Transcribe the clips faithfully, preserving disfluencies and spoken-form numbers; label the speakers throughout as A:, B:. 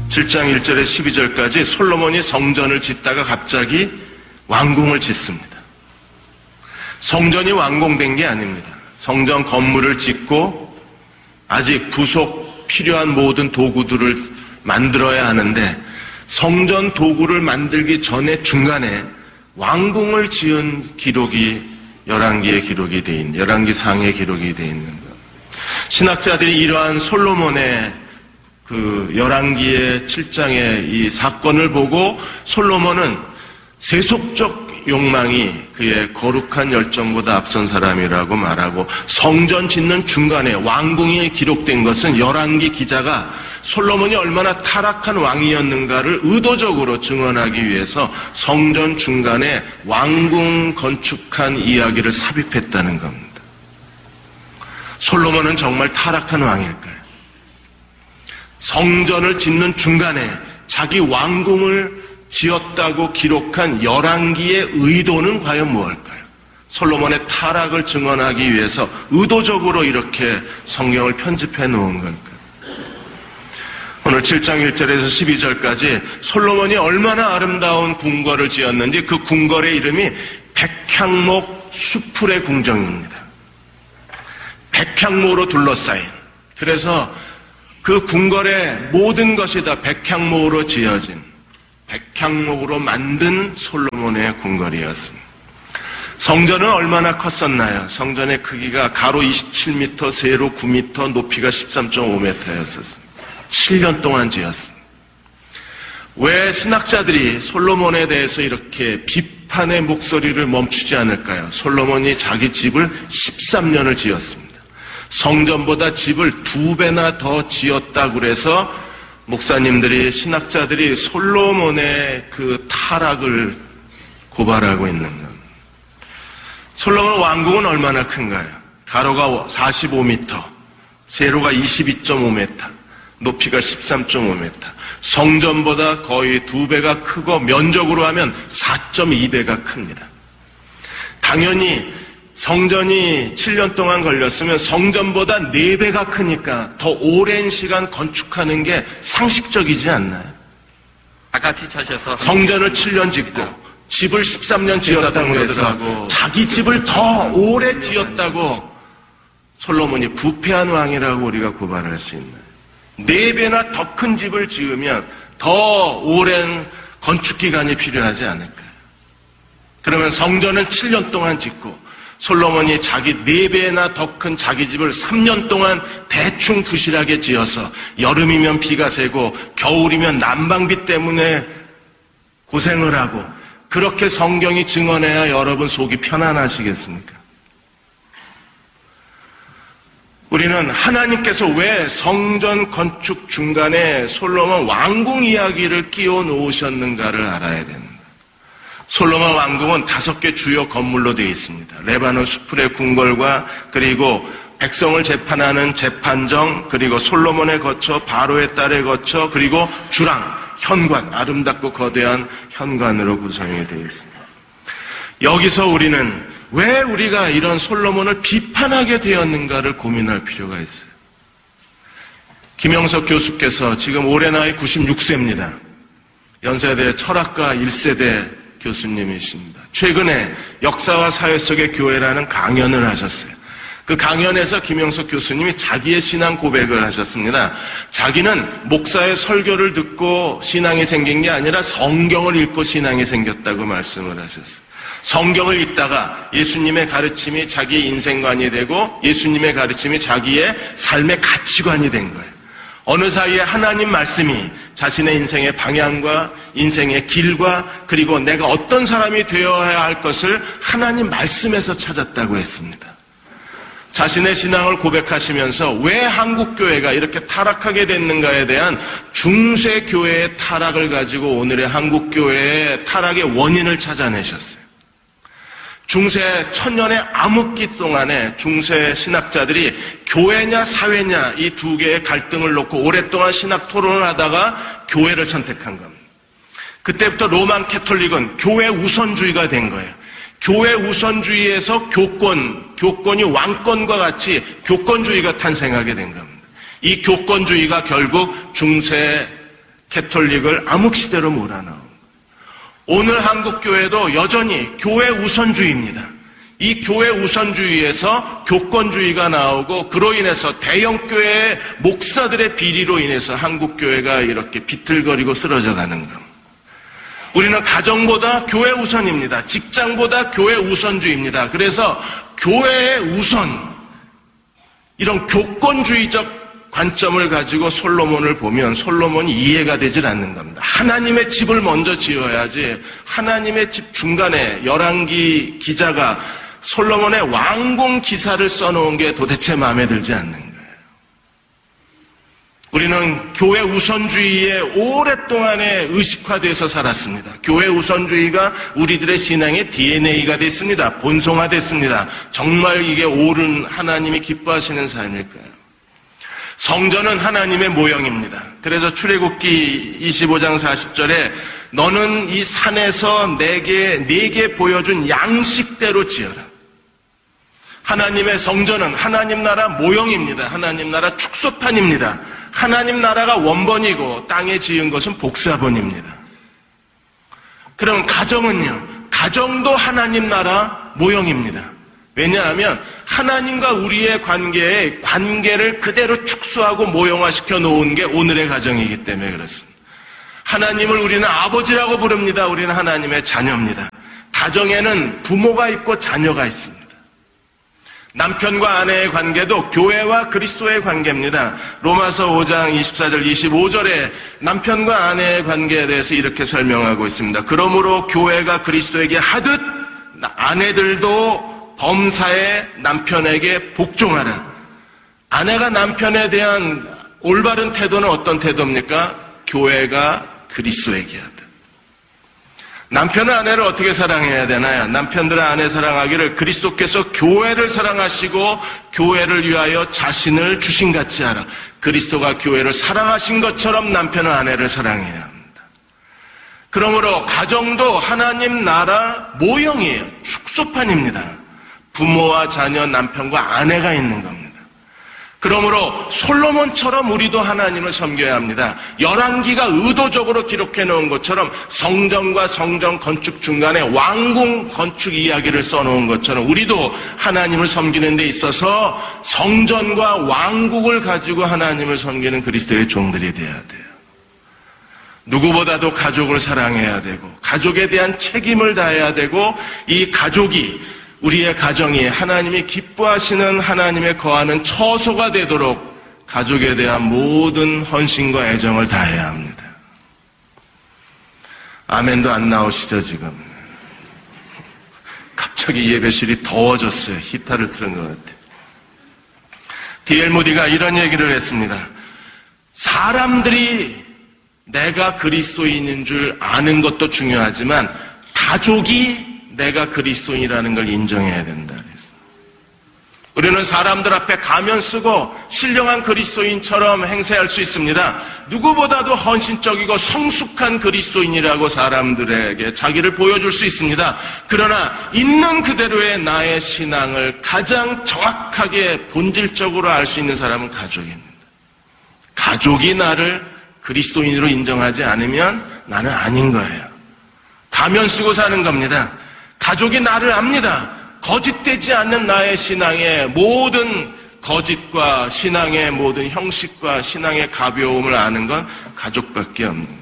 A: 칠 장 일 절에 십이 절까지 솔로몬이 성전을 짓다가 갑자기 왕궁을 짓습니다. 성전이 완공된 게 아닙니다. 성전 건물을 짓고 아직 부속 필요한 모든 도구들을 만들어야 하는데 성전 도구를 만들기 전에 중간에 왕궁을 지은 기록이 열왕기의 기록이 돼 있는, 열왕기 상의 기록이 돼 있는 것. 신학자들이 이러한 솔로몬의 그 열왕기의 칠 장의 이 사건을 보고 솔로몬은 세속적 욕망이 그의 거룩한 열정보다 앞선 사람이라고 말하고, 성전 짓는 중간에 왕궁이 기록된 것은 열왕기 기자가 솔로몬이 얼마나 타락한 왕이었는가를 의도적으로 증언하기 위해서 성전 중간에 왕궁 건축한 이야기를 삽입했다는 겁니다. 솔로몬은 정말 타락한 왕일까요? 성전을 짓는 중간에 자기 왕궁을 지었다고 기록한 열왕기의 의도는 과연 무엇일까요? 솔로몬의 타락을 증언하기 위해서 의도적으로 이렇게 성경을 편집해 놓은 걸까요? 오늘 칠 장 일 절에서 십이 절까지 솔로몬이 얼마나 아름다운 궁궐을 지었는지, 그 궁궐의 이름이 백향목 수풀의 궁정입니다. 백향모로 둘러싸인, 그래서 그 궁궐의 모든 것이 다 백향목으로 지어진, 백향목으로 만든 솔로몬의 궁궐이었습니다. 성전은 얼마나 컸었나요? 성전의 크기가 가로 이십칠 미터, 세로 구 미터, 높이가 십삼 점 오 미터였었습니다. 칠 년 동안 지었습니다. 왜 신학자들이 솔로몬에 대해서 이렇게 비판의 목소리를 멈추지 않을까요? 솔로몬이 자기 집을 십삼 년을 지었습니다. 성전보다 집을 두 배나 더 지었다고 그래서 목사님들이, 신학자들이 솔로몬의 그 타락을 고발하고 있는 것. 솔로몬 왕궁은 얼마나 큰가요? 가로가 사십오 미터, 세로가 이십이 점 오 미터, 높이가 십삼 점 오 미터. 성전보다 거의 두 배가 크고 면적으로 하면 사 점 이 배가 큽니다. 당연히 성전이 칠 년 동안 걸렸으면 성전보다 네 배가 크니까 더 오랜 시간 건축하는 게 상식적이지 않나요?
B: 같이 차셔서
A: 성전을 칠 년 짓고 집을 십삼 년 지었다고 해서 자기 집을 더 오래 지었다고 솔로몬이 부패한 왕이라고 우리가 고발할 수 있나요? 네 배나 더 큰 집을 지으면 더 오랜 건축 기간이 필요하지 않을까요? 그러면 성전은 칠 년 동안 짓고 솔로몬이 자기 네 배나 더 큰 자기 집을 삼 년 동안 대충 부실하게 지어서 여름이면 비가 새고 겨울이면 난방비 때문에 고생을 하고, 그렇게 성경이 증언해야 여러분 속이 편안하시겠습니까? 우리는 하나님께서 왜 성전 건축 중간에 솔로몬 왕궁 이야기를 끼워 놓으셨는가를 알아야 됩니다. 솔로몬 왕궁은 다섯 개 주요 건물로 되어 있습니다. 레바논 수풀의 궁궐과, 그리고 백성을 재판하는 재판정, 그리고 솔로몬의 거처, 바로의 딸의 거처, 그리고 주랑, 현관, 아름답고 거대한 현관으로 구성이 되어 있습니다. 여기서 우리는 왜 우리가 이런 솔로몬을 비판하게 되었는가를 고민할 필요가 있어요. 김영석 교수께서 지금 올해 나이 구십육 세입니다. 연세대 철학과 일 세대 교수님이십니다. 최근에 역사와 사회 속의 교회라는 강연을 하셨어요. 그 강연에서 김영석 교수님이 자기의 신앙 고백을 하셨습니다. 자기는 목사의 설교를 듣고 신앙이 생긴 게 아니라 성경을 읽고 신앙이 생겼다고 말씀을 하셨어요. 성경을 읽다가 예수님의 가르침이 자기의 인생관이 되고 예수님의 가르침이 자기의 삶의 가치관이 된 거예요. 어느 사이에 하나님 말씀이 자신의 인생의 방향과 인생의 길과, 그리고 내가 어떤 사람이 되어야 할 것을 하나님 말씀에서 찾았다고 했습니다. 자신의 신앙을 고백하시면서 왜 한국교회가 이렇게 타락하게 됐는가에 대한 중세교회의 타락을 가지고 오늘의 한국교회의 타락의 원인을 찾아내셨어요. 중세 천년의 암흑기 동안에 중세 신학자들이 교회냐 사회냐 이 두 개의 갈등을 놓고 오랫동안 신학 토론을 하다가 교회를 선택한 겁니다. 그때부터 로만 캐톨릭은 교회 우선주의가 된 거예요. 교회 우선주의에서 교권, 교권이 왕권과 같이 교권주의가 탄생하게 된 겁니다. 이 교권주의가 결국 중세 캐톨릭을 암흑시대로 몰아넣은 거예요. 오늘 한국교회도 여전히 교회 우선주의입니다. 이 교회 우선주의에서 교권주의가 나오고 그로 인해서 대형교회의 목사들의 비리로 인해서 한국교회가 이렇게 비틀거리고 쓰러져 가는 겁니다. 우리는 가정보다 교회 우선입니다. 직장보다 교회 우선주의입니다. 그래서 교회의 우선, 이런 교권주의적 관점을 가지고 솔로몬을 보면 솔로몬이 이해가 되질 않는 겁니다. 하나님의 집을 먼저 지어야지, 하나님의 집 중간에 열왕기 기자가 솔로몬의 왕궁 기사를 써놓은 게 도대체 마음에 들지 않는 거예요. 우리는 교회 우선주의에 오랫동안에 의식화돼서 살았습니다. 교회 우선주의가 우리들의 신앙의 디엔에이가 됐습니다. 본성화됐습니다. 정말 이게 옳은 하나님이 기뻐하시는 삶일까요? 성전은 하나님의 모형입니다. 그래서 출애굽기 이십오 장 사십 절에 너는 이 산에서 내게 내게 보여준 양식대로 지어라. 하나님의 성전은 하나님 나라 모형입니다. 하나님 나라 축소판입니다. 하나님 나라가 원본이고 땅에 지은 것은 복사본입니다. 그럼 가정은요? 가정도 하나님 나라 모형입니다. 왜냐하면 하나님과 우리의 관계에 관계를 그대로 축소하고 모형화시켜 놓은 게 오늘의 가정이기 때문에 그렇습니다. 하나님을 우리는 아버지라고 부릅니다. 우리는 하나님의 자녀입니다. 가정에는 부모가 있고 자녀가 있습니다. 남편과 아내의 관계도 교회와 그리스도의 관계입니다. 로마서 오 장 이십사 절 이십오 절에 남편과 아내의 관계에 대해서 이렇게 설명하고 있습니다. 그러므로 교회가 그리스도에게 하듯 아내들도 범사에 남편에게 복종하라. 아내가 남편에 대한 올바른 태도는 어떤 태도입니까? 교회가 그리스도에게 하듯. 남편은 아내를 어떻게 사랑해야 되나요? 남편들은 아내 사랑하기를 그리스도께서 교회를 사랑하시고 교회를 위하여 자신을 주신같이 하라. 그리스도가 교회를 사랑하신 것처럼 남편은 아내를 사랑해야 합니다. 그러므로 가정도 하나님 나라 모형이에요. 축소판입니다. 부모와 자녀, 남편과 아내가 있는 겁니다. 그러므로 솔로몬처럼 우리도 하나님을 섬겨야 합니다. 열왕기가 의도적으로 기록해 놓은 것처럼 성전과 성전 건축 중간에 왕궁 건축 이야기를 써놓은 것처럼 우리도 하나님을 섬기는 데 있어서 성전과 왕국을 가지고 하나님을 섬기는 그리스도의 종들이 되어야 돼요. 누구보다도 가족을 사랑해야 되고 가족에 대한 책임을 다해야 되고 이 가족이 우리의 가정이 하나님이 기뻐하시는 하나님의 거하는 처소가 되도록 가족에 대한 모든 헌신과 애정을 다해야 합니다. 아멘도 안 나오시죠 지금? 갑자기 예배실이 더워졌어요. 히터를 틀은 것 같아요. 디엘 무디가 이런 얘기를 했습니다. 사람들이 내가 그리스도인인 줄 아는 것도 중요하지만 가족이 내가 그리스도인이라는 걸 인정해야 된다 그랬어요. 우리는 사람들 앞에 가면 쓰고 신령한 그리스도인처럼 행세할 수 있습니다. 누구보다도 헌신적이고 성숙한 그리스도인이라고 사람들에게 자기를 보여줄 수 있습니다. 그러나 있는 그대로의 나의 신앙을 가장 정확하게 본질적으로 알 수 있는 사람은 가족입니다. 가족이 나를 그리스도인으로 인정하지 않으면 나는 아닌 거예요. 가면 쓰고 사는 겁니다. 가족이 나를 압니다. 거짓되지 않는 나의 신앙의 모든 거짓과 신앙의 모든 형식과 신앙의 가벼움을 아는 건 가족밖에 없는 거예요.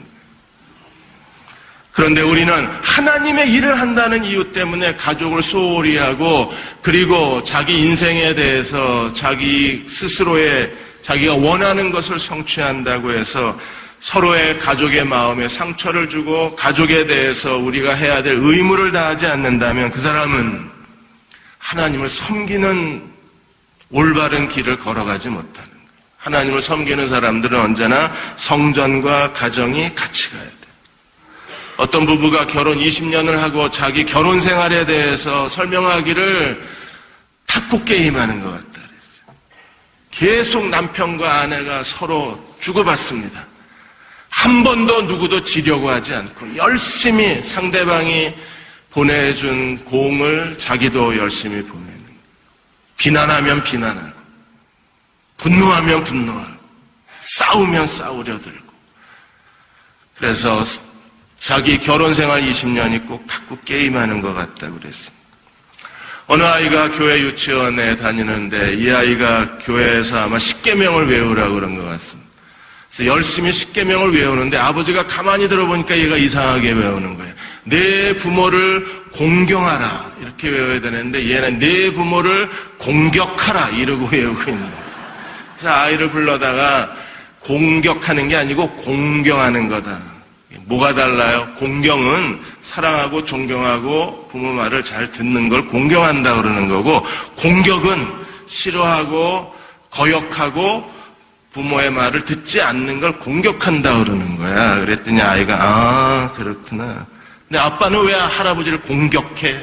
A: 그런데 우리는 하나님의 일을 한다는 이유 때문에 가족을 소홀히 하고 그리고 자기 인생에 대해서 자기 스스로의 자기가 원하는 것을 성취한다고 해서 서로의 가족의 마음에 상처를 주고 가족에 대해서 우리가 해야 될 의무를 다하지 않는다면 그 사람은 하나님을 섬기는 올바른 길을 걸어가지 못하는 거예요. 하나님을 섬기는 사람들은 언제나 성전과 가정이 같이 가야 돼요. 어떤 부부가 결혼 이십 년을 하고 자기 결혼 생활에 대해서 설명하기를 탁구 게임하는 것 같다 그랬어요. 계속 남편과 아내가 서로 주고받습니다. 한 번도 누구도 지려고 하지 않고 열심히 상대방이 보내준 공을 자기도 열심히 보내는 거예요. 비난하면 비난하고 분노하면 분노하고 싸우면 싸우려 들고 그래서 자기 결혼 생활 이십 년이 꼭 탁구 게임하는 것 같다고 그랬습니다. 어느 아이가 교회 유치원에 다니는데 이 아이가 교회에서 아마 십계명을 외우라고 그런 것 같습니다. 그래서 열심히 십계명을 외우는데 아버지가 가만히 들어보니까 얘가 이상하게 외우는 거예요. 내 부모를 공경하라 이렇게 외워야 되는데 얘는 내 부모를 공격하라 이러고 외우고 있는 거예요. 그래서 아이를 불러다가 공격하는 게 아니고 공경하는 거다. 뭐가 달라요? 공경은 사랑하고 존경하고 부모 말을 잘 듣는 걸 공경한다 그러는 거고, 공격은 싫어하고 거역하고 부모의 말을 듣지 않는 걸 공격한다 그러는 거야. 그랬더니 아이가 아 그렇구나. 근데 아빠는 왜 할아버지를 공격해?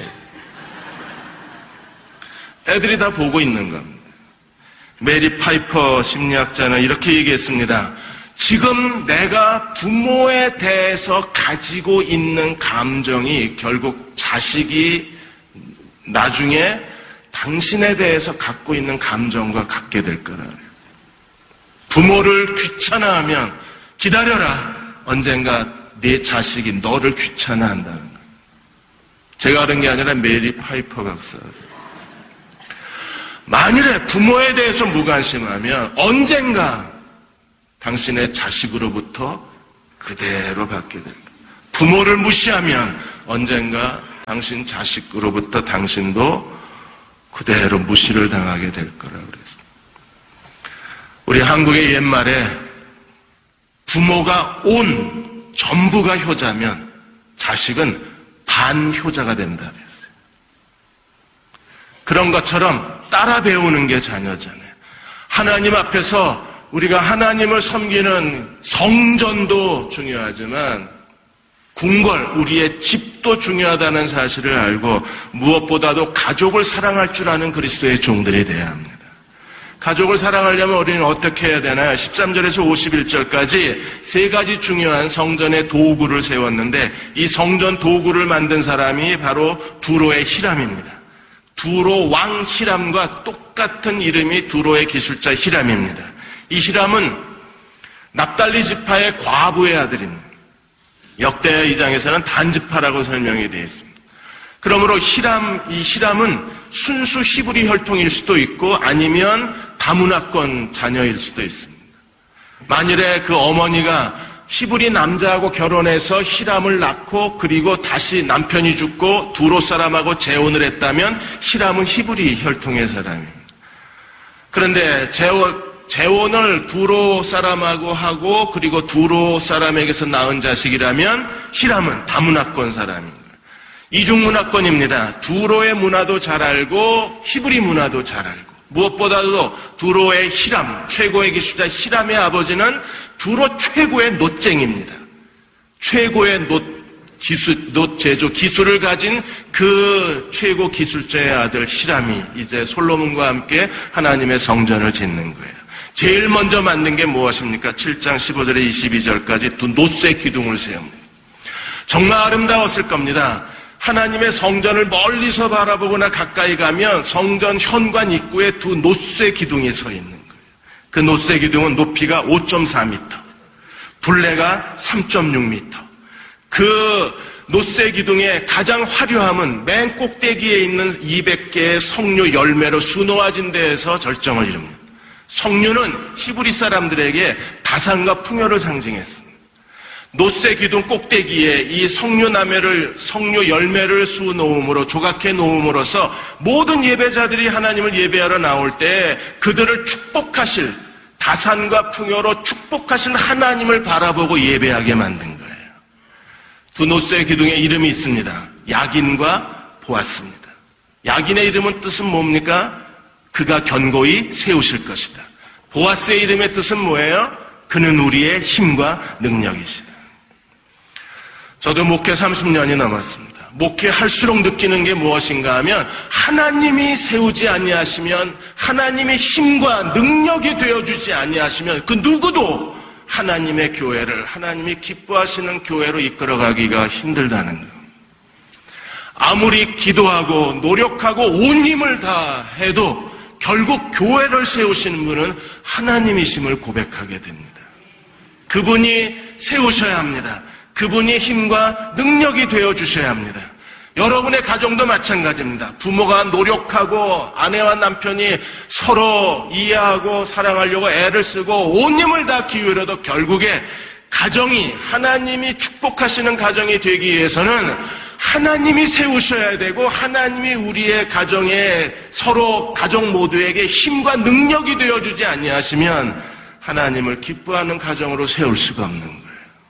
A: 애들이 다 보고 있는 겁니다. 메리 파이퍼 심리학자는 이렇게 얘기했습니다. 지금 내가 부모에 대해서 가지고 있는 감정이 결국 자식이 나중에 당신에 대해서 갖고 있는 감정과 같게 될 거라 그래요. 부모를 귀찮아하면 기다려라. 언젠가 내 자식이 너를 귀찮아한다는 거예요. 제가 하는 게 아니라 메리 파이퍼 박사. 만일에 부모에 대해서 무관심하면 언젠가 당신의 자식으로부터 그대로 받게 될 거예요. 부모를 무시하면 언젠가 당신 자식으로부터 당신도 그대로 무시를 당하게 될 거라고 그랬어요. 우리 한국의 옛말에 부모가 온 전부가 효자면 자식은 반효자가 된다 그랬어요. 그런 것처럼 따라 배우는 게 자녀잖아요. 하나님 앞에서 우리가 하나님을 섬기는 성전도 중요하지만 궁궐, 우리의 집도 중요하다는 사실을 알고 무엇보다도 가족을 사랑할 줄 아는 그리스도의 종들이 되어야 합니다. 가족을 사랑하려면 우리는 어떻게 해야 되나요? 십삼 절에서 오십일 절까지 세 가지 중요한 성전의 도구를 세웠는데 이 성전 도구를 만든 사람이 바로 두로의 히람입니다. 두로 왕 히람과 똑같은 이름이 두로의 기술자 히람입니다. 이 히람은 납달리 지파의 과부의 아들입니다. 역대하 이 장에서는 단지파라고 설명이 되어 있습니다. 그러므로 히람, 이 히람은 순수 히브리 혈통일 수도 있고 아니면 다문화권 자녀일 수도 있습니다. 만일에 그 어머니가 히브리 남자하고 결혼해서 히람을 낳고 그리고 다시 남편이 죽고 두로 사람하고 재혼을 했다면 히람은 히브리 혈통의 사람입니다. 그런데 재혼, 재혼을 두로 사람하고 하고 그리고 두로 사람에게서 낳은 자식이라면 히람은 다문화권 사람입니다. 이중문화권입니다. 두로의 문화도 잘 알고 히브리 문화도 잘 알고 무엇보다도 두로의 히람, 최고의 기술자 히람의 아버지는 두로 최고의 노쟁입니다. 최고의 노, 기술, 노 제조 기술을 가진 그 최고 기술자의 아들 히람이 이제 솔로몬과 함께 하나님의 성전을 짓는 거예요. 제일 먼저 만든 게 무엇입니까? 칠 장 십오 절에 이십이 절까지 두 노쇠 기둥을 세웁니다. 정말 아름다웠을 겁니다. 하나님의 성전을 멀리서 바라보거나 가까이 가면 성전 현관 입구에 두 노쇠 기둥이 서 있는 거예요. 그 노쇠 기둥은 높이가 오 점 사 미터, 둘레가 삼 점 육 미터. 그 노쇠 기둥의 가장 화려함은 맨 꼭대기에 있는 이백 개의 석류 열매로 수놓아진 데에서 절정을 이룹니다. 석류는 히브리 사람들에게 다산과 풍요를 상징했습니다. 노쇠 기둥 꼭대기에 이 석류나매를, 석류 열매를 수놓음으로, 조각해 놓음으로써 모든 예배자들이 하나님을 예배하러 나올 때 그들을 축복하실, 다산과 풍요로 축복하신 하나님을 바라보고 예배하게 만든 거예요. 두 노쇠 기둥의 이름이 있습니다. 야긴과 보아스입니다. 야긴의 이름은 뜻은 뭡니까? 그가 견고히 세우실 것이다. 보아스의 이름의 뜻은 뭐예요? 그는 우리의 힘과 능력이시다. 저도 목회 삼십 년이 넘었습니다. 목회할수록 느끼는 게 무엇인가 하면 하나님이 세우지 아니하시면, 하나님의 힘과 능력이 되어주지 아니하시면 그 누구도 하나님의 교회를, 하나님이 기뻐하시는 교회로 이끌어가기가 힘들다는 것. 아무리 기도하고 노력하고 온 힘을 다해도 결국 교회를 세우시는 분은 하나님이심을 고백하게 됩니다. 그분이 세우셔야 합니다. 그분이 힘과 능력이 되어주셔야 합니다. 여러분의 가정도 마찬가지입니다. 부모가 노력하고 아내와 남편이 서로 이해하고 사랑하려고 애를 쓰고 온 힘을 다 기울여도 결국에 가정이 하나님이 축복하시는 가정이 되기 위해서는 하나님이 세우셔야 되고 하나님이 우리의 가정에 서로 가정 모두에게 힘과 능력이 되어주지 아니하시면 하나님을 기뻐하는 가정으로 세울 수가 없는 거예요.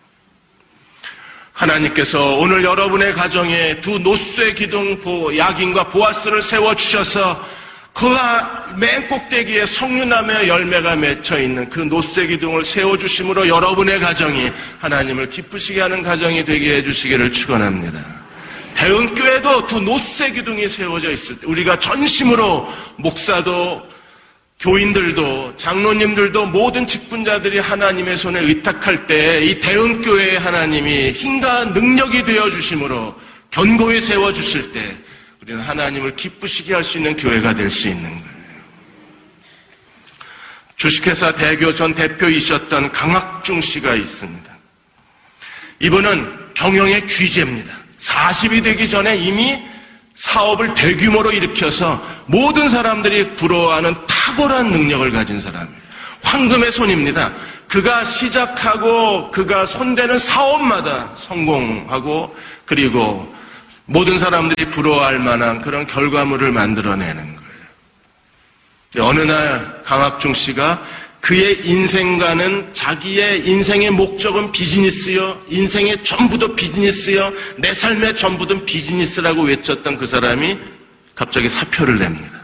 A: 하나님께서 오늘 여러분의 가정에 두 노쇠 기둥 야긴과 보아스를 세워주셔서 그 맨 꼭대기에 석류나무의 열매가 맺혀있는 그 노쇠 기둥을 세워주심으로 여러분의 가정이 하나님을 기쁘시게 하는 가정이 되게 해주시기를 축원합니다. 대은교회도 두 노쇠 기둥이 세워져 있을 때 우리가 전심으로 목사도 교인들도 장로님들도 모든 직분자들이 하나님의 손에 의탁할 때 이 대은교회의 하나님이 힘과 능력이 되어주심으로 견고히 세워주실 때 우리는 하나님을 기쁘시게 할 수 있는 교회가 될 수 있는 거예요. 주식회사 대교 전 대표이셨던 강학중 씨가 있습니다. 이분은 경영의 귀재입니다. 사십이 되기 전에 이미 사업을 대규모로 일으켜서 모든 사람들이 부러워하는 탁월한 능력을 가진 사람이에요. 황금의 손입니다. 그가 시작하고 그가 손대는 사업마다 성공하고 그리고 모든 사람들이 부러워할 만한 그런 결과물을 만들어내는 거예요. 어느 날 강학중 씨가 그의 인생과는 자기의 인생의 목적은 비즈니스요. 인생의 전부도 비즈니스요. 내 삶의 전부도 비즈니스라고 외쳤던 그 사람이 갑자기 사표를 냅니다.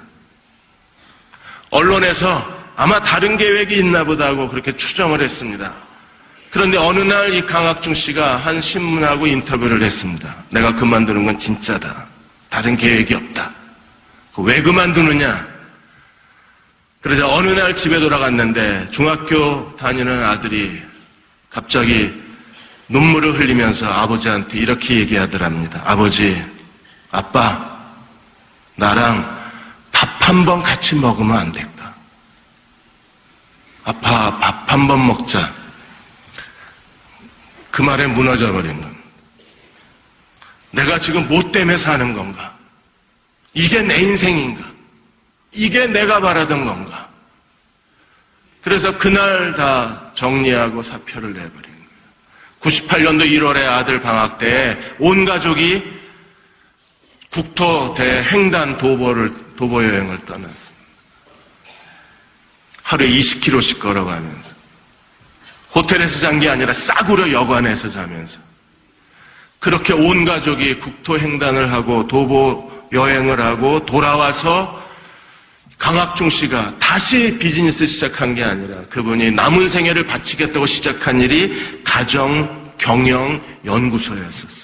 A: 언론에서 아마 다른 계획이 있나 보다 하고 그렇게 추정을 했습니다. 그런데 어느 날 이 강학중 씨가 한 신문하고 인터뷰를 했습니다. 내가 그만두는 건 진짜다. 다른 계획이 없다. 왜 그만두느냐? 그러자 어느 날 집에 돌아갔는데 중학교 다니는 아들이 갑자기 눈물을 흘리면서 아버지한테 이렇게 얘기하더랍니다. 아버지, 아빠, 나랑 밥 한 번 같이 먹으면 안 될까? 아빠, 밥 한 번 먹자. 그 말에 무너져 버린 건 내가 지금 뭐 때문에 사는 건가? 이게 내 인생인가? 이게 내가 바라던 건가? 그래서 그날 다 정리하고 사표를 내버린 거예요. 구십팔 년도 일월에 아들 방학 때에 온 가족이 국토 대횡단 도보를, 도보 여행을 떠났습니다. 하루에 이십 킬로미터씩 걸어가면서 호텔에서 잔 게 아니라 싸구려 여관에서 자면서 그렇게 온 가족이 국토 횡단을 하고 도보 여행을 하고 돌아와서 강학중 씨가 다시 비즈니스 시작한 게 아니라 그분이 남은 생애를 바치겠다고 시작한 일이 가정 경영 연구소였었습니다.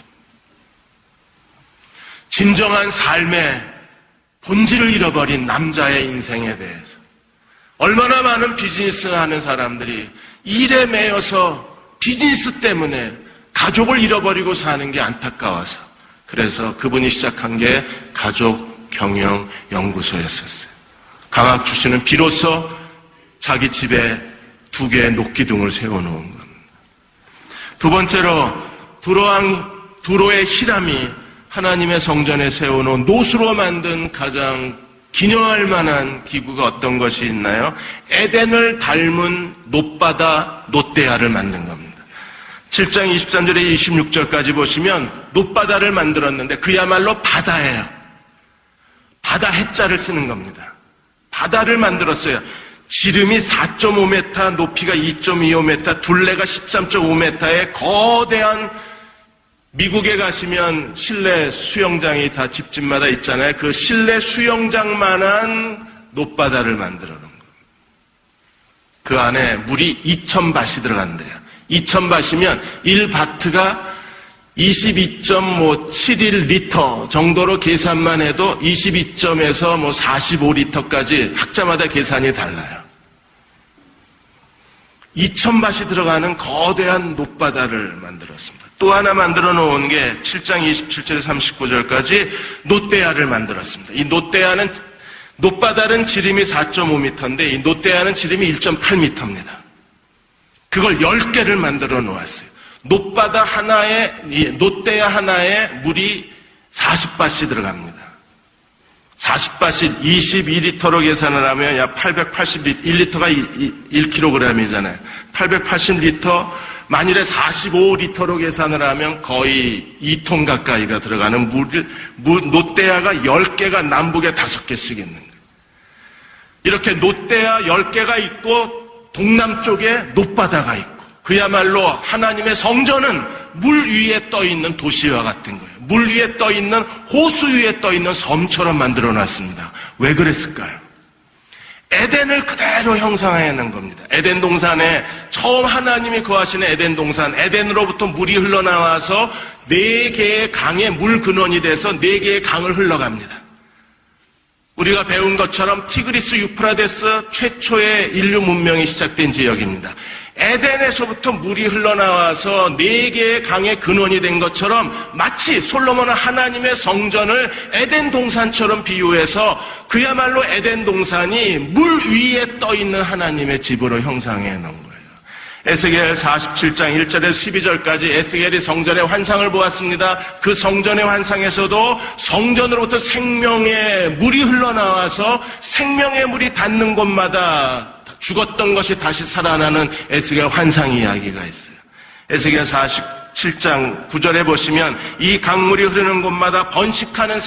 A: 진정한 삶의 본질을 잃어버린 남자의 인생에 대해서 얼마나 많은 비즈니스 하는 사람들이 일에 매여서 비즈니스 때문에 가족을 잃어버리고 사는 게 안타까워서 그래서 그분이 시작한 게 가족 경영 연구소였었어요. 강학중 씨는 비로소 자기 집에 두 개의 녹기둥을 세워놓은 겁니다. 두 번째로 두로왕, 두로의 히람이 하나님의 성전에 세워놓은 노수로 만든 가장 기념할 만한 기구가 어떤 것이 있나요? 에덴을 닮은 놋바다 놋대야를 만든 겁니다. 칠 장 이십삼 절에 이십육 절까지 보시면 놋바다를 만들었는데 그야말로 바다예요. 바다 해자를 쓰는 겁니다. 바다를 만들었어요. 지름이 사 점 오 미터, 높이가 이 점 이오 미터, 둘레가 십삼 점 오 미터의 거대한 미국에 가시면 실내 수영장이 다 집집마다 있잖아요. 그 실내 수영장만한 놋바다를 만들어 놓은 거예요. 그 안에 물이 이천 밭이 들어간대요. 이천 밭이면 일 바트가 이십이 점 칠일 리터 정도로 계산만 해도 이십이 점에서 뭐 사십오 리터까지 학자마다 계산이 달라요. 이천 밭이 들어가는 거대한 놋바다를 만들었습니다. 또 하나 만들어 놓은 게 칠 장 이십칠 절에 삼십구 절까지 놋대야를 만들었습니다. 이 놋대야는, 놋바다는 지름이 사 점 오 미터인데 이 놋대야는 지름이 일 점 팔 미터입니다. 그걸 열 개를 만들어 놓았어요. 놋바다 하나에, 놋대야 하나에 물이 사십 밭이 들어갑니다. 사십 밭이 이십이 리터로 계산을 하면 약 팔백팔십 리터, 일 리터가 일 킬로그램이잖아요. 팔백팔십 리터, 만일에 사십오 리터로 계산을 하면 거의 이 톤 가까이가 들어가는 물, 물 놋대야가 열 개가 남북에 다섯 개씩 있는 거예요. 이렇게 놋대야 열 개가 있고 동남쪽에 놋바다가 있고 그야말로 하나님의 성전은 물 위에 떠 있는 도시와 같은 거예요. 물 위에 떠 있는 호수 위에 떠 있는 섬처럼 만들어 놨습니다. 왜 그랬을까요? 에덴을 그대로 형상해 놓은 겁니다. 에덴 동산에 처음 하나님이 거하시는 에덴 동산, 에덴으로부터 물이 흘러나와서 네 개의 강의 물 근원이 돼서 네 개의 강을 흘러갑니다. 우리가 배운 것처럼 티그리스 유프라데스 최초의 인류 문명이 시작된 지역입니다. 에덴에서부터 물이 흘러나와서 네 개의 강의 근원이 된 것처럼 마치 솔로몬은 하나님의 성전을 에덴 동산처럼 비유해서 그야말로 에덴 동산이 물 위에 떠 있는 하나님의 집으로 형상해 놓은 거예요. 에스겔 사십칠 장 일 절에서 십이 절까지 에스겔이 성전의 환상을 보았습니다. 그 성전의 환상에서도 성전으로부터 생명의 물이 흘러나와서 생명의 물이 닿는 곳마다 죽었던 것이 다시 살아나는 에스겔 환상 이야기가 있어요. 에스겔 사십칠 장 구 절에 보시면 이 강물이 흐르는 곳마다 번식하는